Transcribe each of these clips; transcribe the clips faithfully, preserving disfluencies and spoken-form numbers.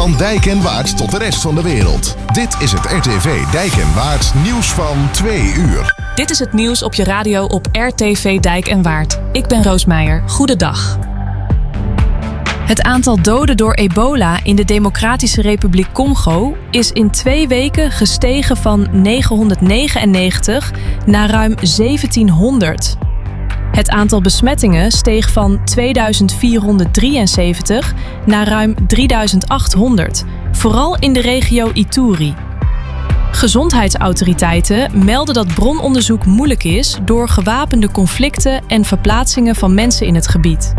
Van Dijk en Waard tot de rest van de wereld. Dit is het R T V Dijk en Waard nieuws van twee uur. Dit is het nieuws op je radio op R T V Dijk en Waard. Ik ben Roos Meijer. Goedendag. Het aantal doden door ebola in de Democratische Republiek Congo is in twee weken gestegen van negenhonderdnegenennegentig naar ruim zeventienhonderd. Het aantal besmettingen steeg van tweeduizend vierhonderddrieënzeventig naar ruim drieduizend achthonderd, vooral in de regio Ituri. Gezondheidsautoriteiten melden dat brononderzoek moeilijk is door gewapende conflicten en verplaatsingen van mensen in het gebied.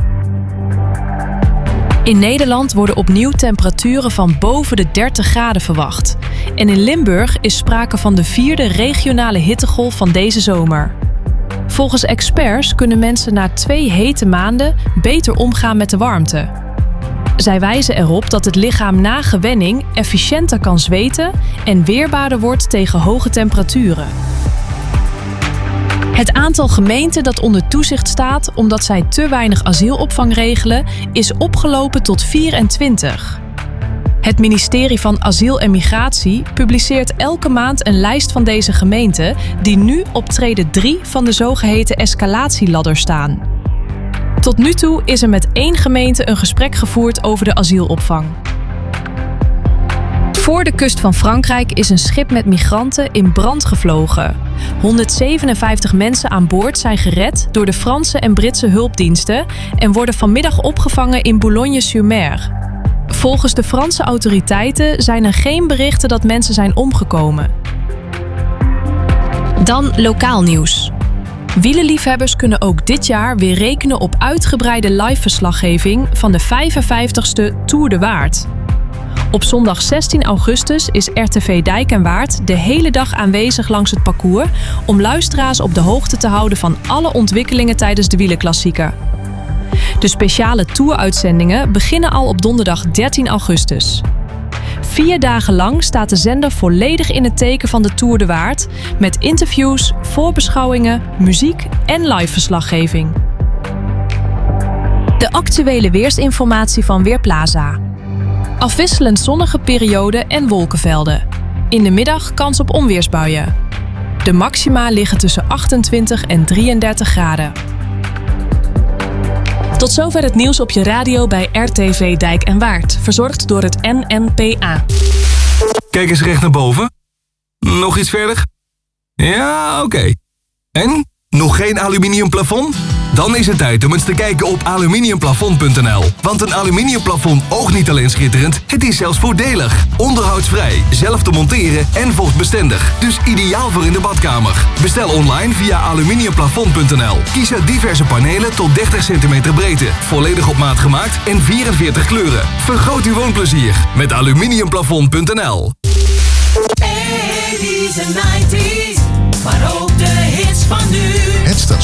In Nederland worden opnieuw temperaturen van boven de dertig graden verwacht. En in Limburg is sprake van de vierde regionale hittegolf van deze zomer. Volgens experts kunnen mensen na twee hete maanden beter omgaan met de warmte. Zij wijzen erop dat het lichaam na gewenning efficiënter kan zweten en weerbaarder wordt tegen hoge temperaturen. Het aantal gemeenten dat onder toezicht staat omdat zij te weinig asielopvang regelen, is opgelopen tot vierentwintig. Het ministerie van Asiel en Migratie publiceert elke maand een lijst van deze gemeenten die nu op trede drie van de zogeheten escalatieladder staan. Tot nu toe is er met één gemeente een gesprek gevoerd over de asielopvang. Voor de kust van Frankrijk is een schip met migranten in brand gevlogen. honderdzevenenvijftig mensen aan boord zijn gered door de Franse en Britse hulpdiensten en worden vanmiddag opgevangen in Boulogne-sur-Mer. Volgens de Franse autoriteiten zijn er geen berichten dat mensen zijn omgekomen. Dan lokaal nieuws. Wielerliefhebbers kunnen ook dit jaar weer rekenen op uitgebreide live-verslaggeving van de vijfenvijftigste Tour de Waard. Op zondag zestien augustus is R T V Dijk en Waard de hele dag aanwezig langs het parcours om luisteraars op de hoogte te houden van alle ontwikkelingen tijdens de wielerklassieker. De speciale Tour-uitzendingen beginnen al op donderdag dertien augustus. Vier dagen lang staat de zender volledig in het teken van de Tour de Waard met interviews, voorbeschouwingen, muziek en live-verslaggeving. De actuele weersinformatie van Weerplaza. Afwisselend zonnige perioden en wolkenvelden. In de middag kans op onweersbuien. De maxima liggen tussen achtentwintig en drieëndertig graden. Tot zover het nieuws op je radio bij R T V Dijk en Waard. Verzorgd door het N N P A. Kijk eens recht naar boven. Nog iets verder? Ja, oké. Okay. En? Nog geen aluminium plafond? Dan is het tijd om eens te kijken op aluminiumplafond punt n l. Want een aluminiumplafond oogt niet alleen schitterend, het is zelfs voordelig. Onderhoudsvrij, zelf te monteren en vochtbestendig. Dus ideaal voor in de badkamer. Bestel online via aluminiumplafond punt n l. Kies uit diverse panelen tot dertig centimeter breedte. Volledig op maat gemaakt en vierenveertig kleuren. Vergroot uw woonplezier met aluminiumplafond punt n l. eighties en nineties, maar ook de hits van nu. Het station.